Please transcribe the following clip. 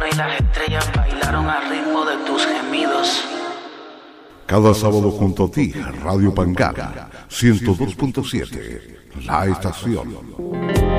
y las estrellas bailaron al ritmo de tus gemidos. Cada sábado junto a ti, Radio Pangán, 102.7, la estación.